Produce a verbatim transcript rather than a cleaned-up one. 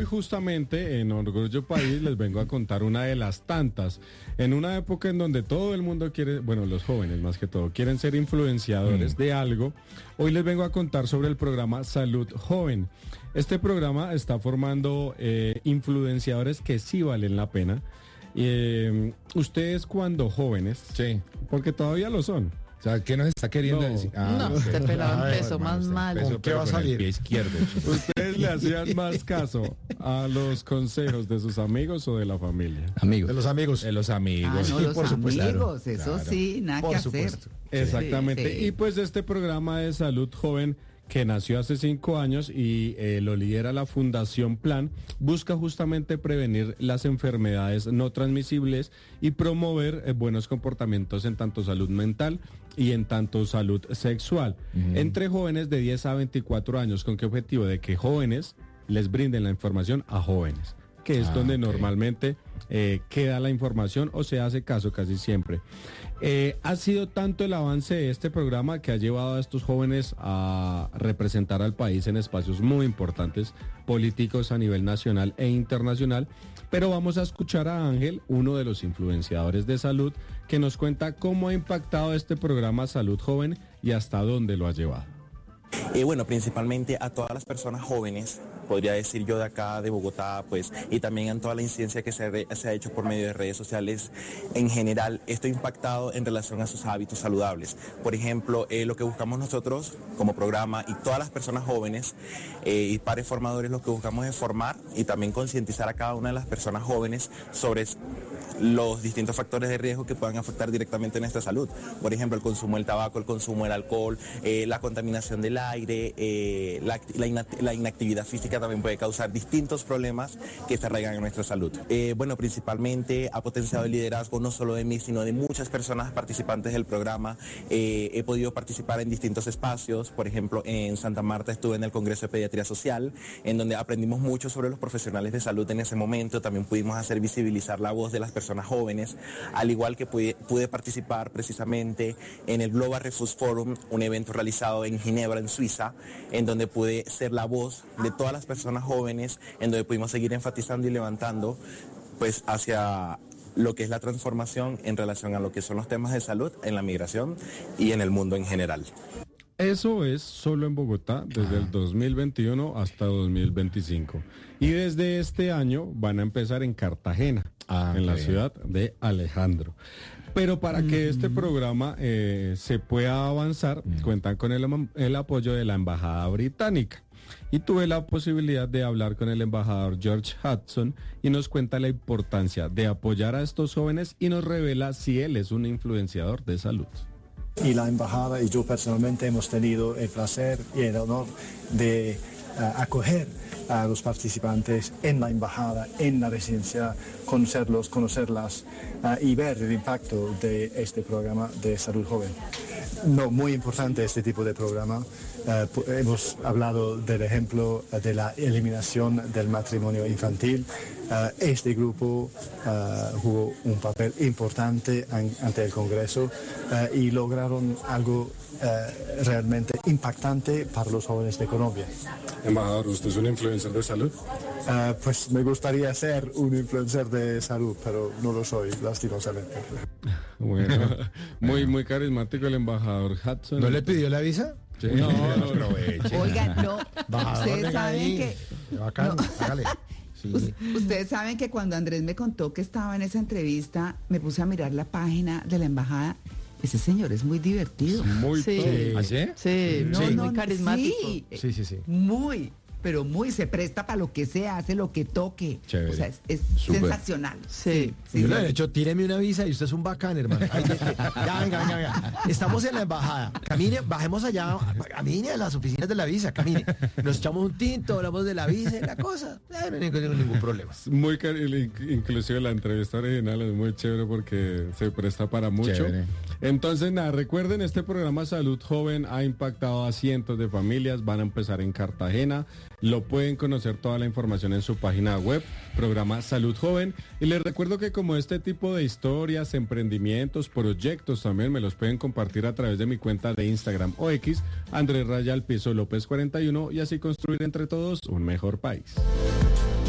hoy justamente en Orgullo País les vengo a contar una de las tantas. En una época en donde todo el mundo quiere, bueno, los jóvenes más que todo, quieren ser influenciadores mm. de algo, hoy les vengo a contar sobre el programa Salud Joven. Este programa está formando eh, influenciadores que sí valen la pena. Eh, ustedes cuando jóvenes, sí, porque todavía lo son. O sea, ¿qué nos está queriendo no, decir? Ah, no, usted okay. pelado en peso más mal. ¿Qué va a salir? El pie izquierdo. ¿Ustedes le hacían más caso a los consejos de sus amigos o de la familia? Amigos. De los amigos. De los amigos. Ah, no, sí, los por supuesto. amigos, eso claro. sí, nada por que supuesto. hacer. Exactamente. Sí, sí. Y pues este programa de Salud Joven, que nació hace cinco años y eh, lo lidera la Fundación Plan, busca justamente prevenir las enfermedades no transmisibles y promover eh, buenos comportamientos en tanto salud mental y en tanto salud sexual. Uh-huh. Entre jóvenes de diez a veinticuatro años, ¿con qué objetivo? De que jóvenes les brinden la información a jóvenes, que es ah, donde okay. normalmente eh, queda la información o se hace caso casi siempre. Eh, ha sido tanto el avance de este programa que ha llevado a estos jóvenes a representar al país en espacios muy importantes, políticos a nivel nacional e internacional. Pero vamos a escuchar a Ángel, uno de los influenciadores de salud, que nos cuenta cómo ha impactado este programa Salud Joven y hasta dónde lo ha llevado. Eh, bueno, principalmente a todas las personas jóvenes, podría decir yo de acá, de Bogotá, pues, y también en toda la incidencia que se, re, se ha hecho por medio de redes sociales en general, esto ha impactado en relación a sus hábitos saludables. Por ejemplo, eh, lo que buscamos nosotros como programa y todas las personas jóvenes eh, y pares formadores, lo que buscamos es formar y también concientizar a cada una de las personas jóvenes sobre los distintos factores de riesgo que puedan afectar directamente nuestra salud. Por ejemplo, el consumo del tabaco, el consumo del alcohol, eh, la contaminación del aire, eh, la, la, inact- la inactividad física también puede causar distintos problemas que se arraigan en nuestra salud. Eh, bueno, principalmente ha potenciado el liderazgo no solo de mí, sino de muchas personas participantes del programa. Eh, he podido participar en distintos espacios. Por ejemplo, en Santa Marta estuve en el Congreso de Pediatría Social, en donde aprendimos mucho sobre los profesionales de salud en ese momento. También pudimos hacer visibilizar la voz de las personas jóvenes, al igual que pude, pude participar precisamente en el Global Refuse Forum, un evento realizado en Ginebra, en Suiza, en donde pude ser la voz de todas las personas jóvenes, en donde pudimos seguir enfatizando y levantando pues hacia lo que es la transformación en relación a lo que son los temas de salud en la migración y en el mundo en general. Eso es solo en Bogotá desde el dos mil veintiuno hasta dos mil veinticinco. Y desde este año van a empezar en Cartagena, ah, en la bien. ciudad de Alejandro. Pero para mm. que este programa eh, se pueda avanzar, mm. cuentan con el, el apoyo de la Embajada Británica. Y tuve la posibilidad de hablar con el embajador George Hudson y nos cuenta la importancia de apoyar a estos jóvenes y nos revela si él es un influenciador de salud. Y la embajada y yo personalmente hemos tenido el placer y el honor de uh, acoger a los participantes en la embajada, en la residencia, conocerlos, conocerlas uh, y ver el impacto de este programa de Salud Joven. No, muy importante este tipo de programa. Uh, hemos hablado del ejemplo uh, de la eliminación del matrimonio infantil. Uh, este grupo uh, jugó un papel importante an- ante el Congreso uh, y lograron algo uh, realmente impactante para los jóvenes de Colombia. Embajador, ¿usted es un influencer de salud? Uh, pues me gustaría ser un influencer de salud, pero no lo soy, lastimosamente. Bueno, muy, muy carismático el embajador Hudson. ¿No le pidió la visa? Sí. No, no, no, no. Oigan, no, ustedes saben que... Bacán, no. Hágale. Sí. Ustedes saben que cuando Andrés me contó que estaba en esa entrevista, me puse a mirar la página de la embajada. Ese señor es muy divertido. Muy sí. sí. ¿Ah, sí? Sí, no, sí. no, muy carismático. Sí, sí, sí. sí. Muy, pero muy, se presta para lo que sea, hace lo que toque. Chévere. O sea, es, es sensacional. Sí. sí Yo le he dicho, tíreme una visa y usted es un bacán, hermano. Ay, ya, venga, venga, venga. Estamos en la embajada. Camine, bajemos allá, camine a las oficinas de la visa, camine. Nos echamos un tinto, hablamos de la visa y la cosa. No, no hay ningún, ningún problema. Muy cari- inclusive la entrevista original es muy chévere porque se presta para mucho. Chévere. Entonces, nada, recuerden, este programa Salud Joven ha impactado a cientos de familias. Van a empezar en Cartagena. Lo pueden conocer toda la información en su página web, programa Salud Joven. Y les recuerdo que como este tipo de historias, emprendimientos, proyectos también me los pueden compartir a través de mi cuenta de Instagram o X, Andrés Raya al Piso López cuarenta y uno, y así construir entre todos un mejor país.